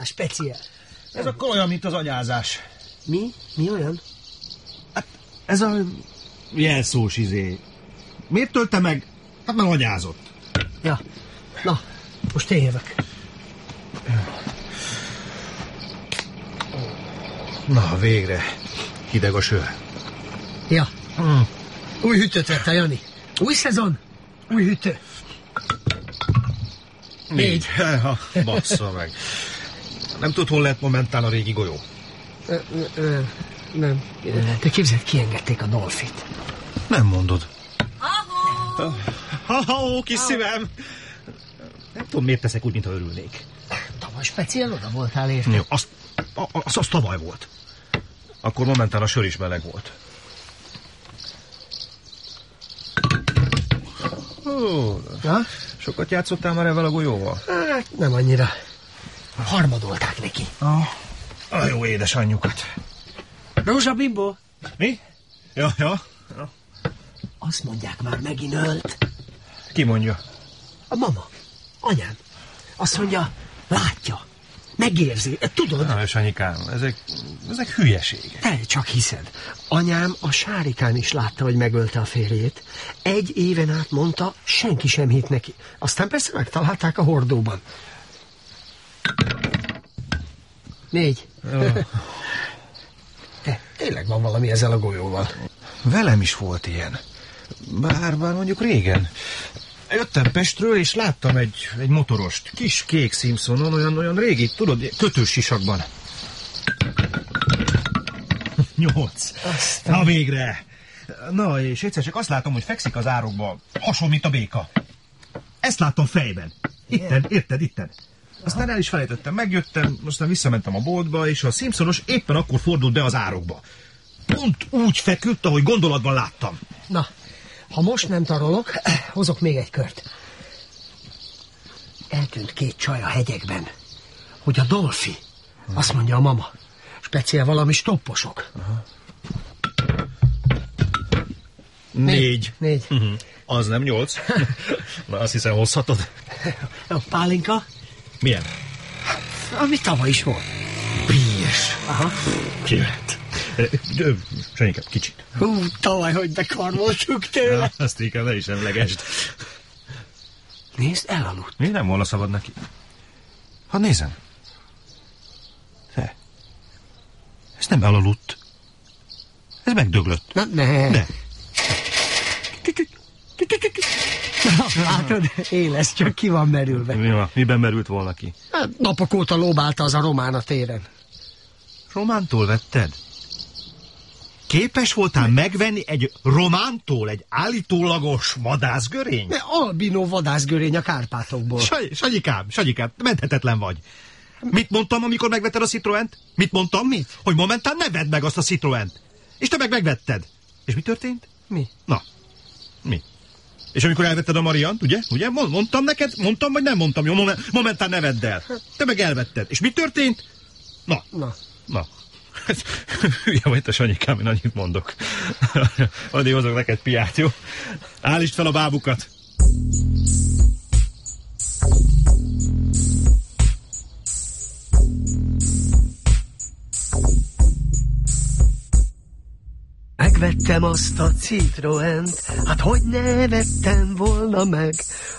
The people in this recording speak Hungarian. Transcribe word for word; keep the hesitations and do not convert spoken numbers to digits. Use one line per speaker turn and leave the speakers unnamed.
Speciál.
Ez akkor olyan, mint az anyázás.
Mi? Mi olyan?
Hát ez a jelszós izé. Miért tölte meg? Hát már anyázott.
Ja. Na, most én jövök.
Na, végre. Hideg a sör.
Ja. Mm. Új hűtőt vett a Jani. Új szezon, új hűtő.
Négy. Ha, bassza meg. Nem tudod, hol lehet momentán a régi golyó?
Ö, ö, nem. Te képzeld, kiengedték a Dolfit.
Nem mondod.
Ha-ho!
Ha-ho, kis szívem! Nem tudom, miért teszek úgy, mintha örülnék.
Tavaly speciál oda voltál érte?
Jó, az, az, az tavaly volt. Akkor momentán a sör is meleg volt. Ó,
ja?
Sokat játszottál már ezzel a golyóval?
Hát, nem annyira. Harmadolták neki.
Ah, a jó édesanyjukat.
Rózsa Bimbo?
Mi? Ja, ja, ja.
Azt mondják, már megint ölt.
Ki mondja?
A mama. Anyám. Azt mondja, látja. Megérzi. Tudod?
Na, és anyikám, ezek, ezek hülyeségek.
Te csak hiszed. Anyám a Sárikán is látta, hogy megölte a férjét. Egy éven át mondta, senki sem hitt neki. Aztán persze megtalálták a hordóban. Négy.
Oh.
Te, tényleg van valami ezzel a golyóval.
Velem is volt ilyen. Bár, bár mondjuk régen. Jöttem Pestről, és láttam egy, egy motorost. Kis kék Simpsonon, olyan, olyan régi, tudod, kötős sisakban. Nyolc.
Aztán...
Na végre. Na, és egyszer csak azt látom, hogy fekszik az árokba, hasonló, mint a béka. Ezt láttam fejben. Itten, érted, itten. Aztán el is felejtettem, megjöttem, aztán visszamentem a boltba, és a Simpsonos éppen akkor fordult be az árokba. Pont úgy feküdt, ahogy gondolatban láttam.
Na, ha most nem tarolok, hozok még egy kört. Eltűnt két csaj a hegyekben. Hogy a Dolfi. Azt mondja a mama. Speciál valami stopposok.
Aha. Négy.
Négy.
Uh-huh. Az nem nyolc. Na, azt hiszem hozhatod.
A pálinka?
Milyen?
Ami tavaly is volt.
Bírs.
Aha.
Kivet. Senyikebb, kicsit.
Hú, tavaly, hogy bekarmoltuk tőle.
Ja, azt inkább ne is emlegesd.
Nézd, elaludt.
Mi nem volna szabad neki? Ha nézem. Te. Ez nem elaludt. Ez megdöglött.
Na, ne.
Ne.
Na, látod, éles, csak ki van merülve.
Mi van? Miben merült volna ki?
Hát, napok óta lóbálta az a román a téren.
Romántól vetted? Képes voltál megvenni egy romántól egy állítólagos vadászgörény?
De albinó vadászgörény a Kárpátokból.
Sany, Sanyikám, Sanyikám, menthetetlen vagy. Mit mondtam, amikor megvetted a Citroent? Mit mondtam?
Mit?
Hogy momentán ne vedd meg azt a Citroent. És te meg megvetted. És mi történt?
Mi?
Na, mi? És amikor elvetted a Mariant, ugye? Ugye? Mondtam neked? Mondtam, vagy nem mondtam? Jó, momentán ne vedd el. Te meg elvetted. És mi történt? Na.
Na.
Na. Hülye vagy a Sanyikám, én annyit mondok. Addig hozok neked piát, jó? Állítsd fel a bábukat.
Megvettem azt a Citroent, hát hogy ne vettem volna meg,